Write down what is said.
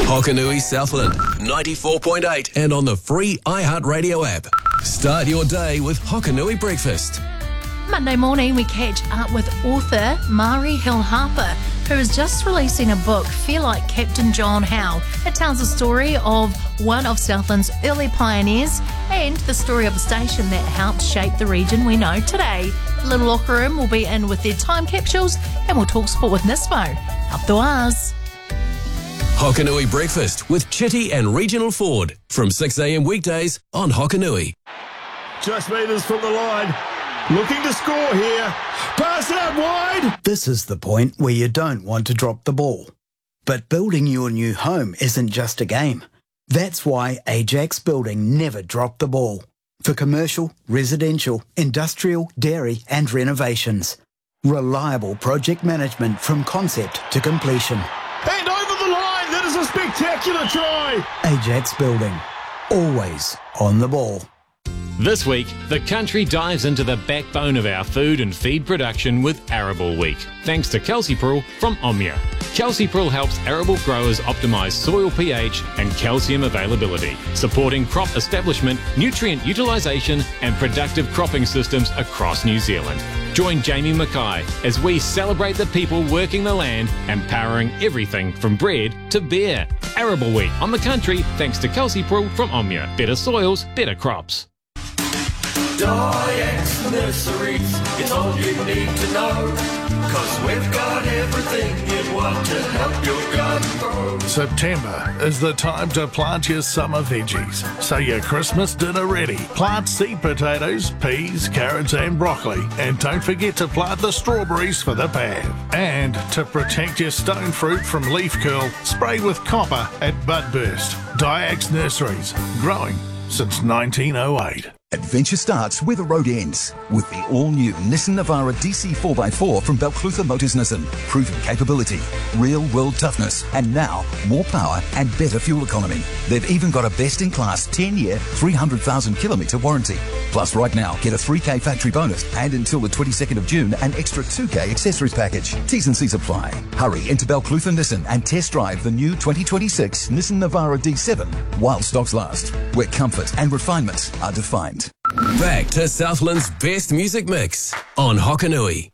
Hokanui Southland, 94.8 and on the free iHeartRadio app. Start your day with Hokanui Breakfast. Monday morning, we catch up with author Mari Hill-Harper, who is just releasing a book, Feel Like Captain John Howe. It tells the story of one of Southland's early pioneers and the story of a station that helped shape the region we know today. Little Locker Room will be in with their time capsules, and we'll talk sport with Nismo. Up to us. Hokanui Breakfast with Chitty and Regional Ford from 6 a.m. weekdays on Hokanui. Just metres from the line. Looking to score here. Pass it out wide. This is the point where you don't want to drop the ball. But building your new home isn't just a game. That's why Ajax Building never dropped the ball. For commercial, residential, industrial, dairy and renovations. Reliable project management from concept to completion. And over the line. That is a spectacular try. Ajax Building. Always on the ball. This week, the country dives into the backbone of our food and feed production with Arable Week, thanks to Calcipril from Omnia. Calcipril helps arable growers optimise soil pH and calcium availability, supporting crop establishment, nutrient utilisation and productive cropping systems across New Zealand. Join Jamie Mackay as we celebrate the people working the land and powering everything from bread to beer. Arable Week on the country, thanks to Calcipril from Omnia. Better soils, better crops. Diax Nurseries, it's all you need to know, 'cause we've got everything you'd want to help your garden grow. September is the time to plant your summer veggies, so your Christmas dinner ready. Plant seed potatoes, peas, carrots and broccoli, and don't forget to plant the strawberries for the pav. And to protect your stone fruit from leaf curl, spray with copper at Budburst. Diax Nurseries, growing since 1908. Adventure starts where the road ends with the all-new Nissan Navara DC 4x4 from Balclutha Motors Nissan. Proven capability, real-world toughness, and now more power and better fuel economy. They've even got a best-in-class 10-year, 300,000-kilometre warranty. Plus, right now, get a 3K factory bonus and until the 22nd of June, an extra 2K accessories package. T's and C's apply. Hurry into Balclutha Nissan and test drive the new 2026 Nissan Navara D7 while stocks last, where comfort and refinement are defined. Back to Southland's best music mix on Hokanui.